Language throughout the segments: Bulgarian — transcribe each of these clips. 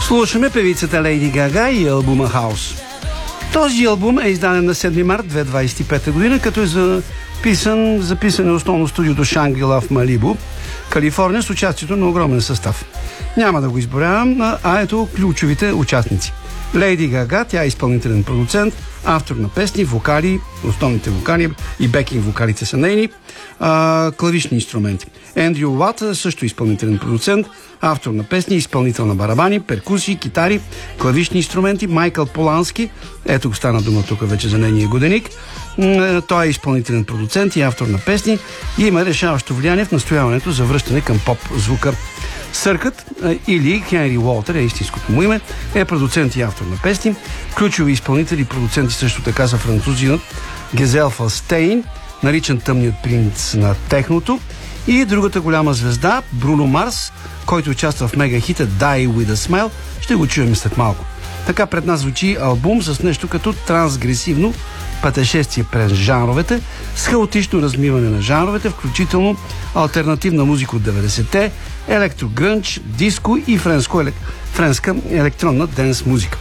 Слушаме певицата Лейди Гага и албума Хаус. Този албум е издаден на 7 март 2025 година, като е записан основно в студиото Шангрила в Малибу, Калифорния, с участието на огромен състав. Няма да го изборявам, а ето ключовите участници. Лейди Гага, тя е изпълнителен продуцент, автор на песни, вокали, основните вокали и бекинг вокалите са нейни, клавишни инструменти. Ендрю Уат, също изпълнителен продуцент, автор на песни, изпълнител на барабани, перкусии, китари, клавишни инструменти. Майкъл Полански, ето го стана дума тук вече за нейния годеник. Той е изпълнителен продуцент и автор на песни и има решаващо влияние в настояването за връщане към поп звука. Съркът, или Хенри Уолтер е истинското му име, е продуцент и автор на песни. Ключови изпълнители и продуценти също така са французинът Гезел Фалстейн, наричан тъмният принц на техното, и другата голяма звезда Бруно Марс, който участва в мега хита Die With A Smile. Ще го чуем след малко. Така пред нас звучи албум с нещо като трансгресивно пътешествие през жанровете, с хаотично размиване на жанровете, включително алтернативна музика от 90-те, електрогрънч, диско и френска електронна денс музика.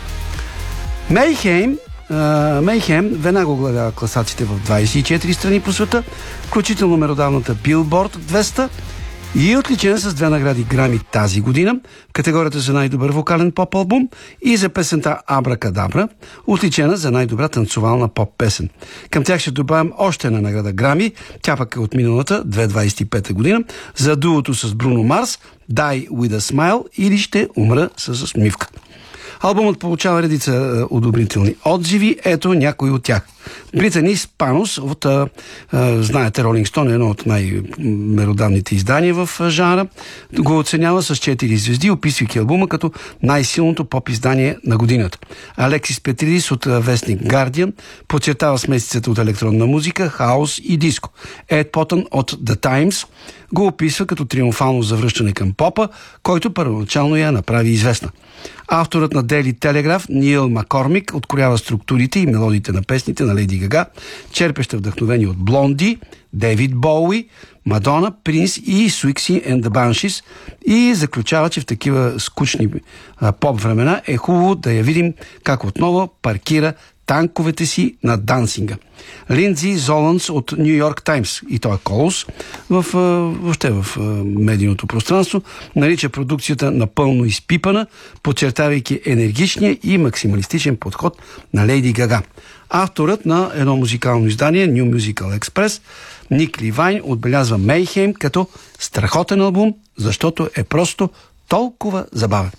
Мейхем веднага оглавява класациите в 24 страни по света, включително меродавната Billboard 200, и е отличена с 2 награди Грами тази година в категорията за най-добър вокален поп-албум и за песента Абракадабра, отличена за най-добра танцовална поп-песен. Към тях ще добавим още една награда Грами, тя пък е от миналата 2025 година, за дуото с Бруно Марс Die With A Smile или Ще умра с усмивка. Албумът получава редица одобрителни отзиви. Ето някои от тях. Британи Спанос от, знаете, Ролинг Стоун е едно от най-меродавните издания в жанра, го оценява с 4 звезди, описвайки албума като най-силното поп-издание на годината. Алексис Петридис от вестник Guardian подчертава смесицата от електронна музика, хаос и диско. Ед Потън от The Times го описва като триумфално завръщане към попа, който първоначално я направи известна. Авторът на Daily Telegraph Нил Маккормик откроява структурите и мелодиите на песните на Лейди Гага, черпеща вдъхновение от Блонди, Дейвид Боуи, Мадона, Принс и Суикси and the Banshees, и заключава, че в такива скучни поп времена е хубаво да я видим как отново паркира танковете си на дансинга. Линдзи Золанс от Нью Йорк Таймс, и той е колос въобще в медийното пространство, нарича продукцията напълно изпипана, подчертавайки енергичния и максималистичен подход на Лейди Гага. Авторът на едно музикално издание, New Musical Express, Ник Ливайн, отбелязва Мейхем като страхотен албум, защото е просто толкова забавен.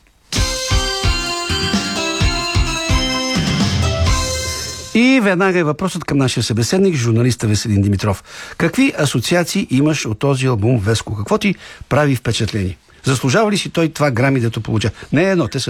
И веднага е въпросът към нашия събеседник, журналиста Веселин Димитров. Какви асоциации имаш от този албум, Веско? Какво ти прави впечатление? Заслужава ли си той това Грами, дето получа? Не едно, те са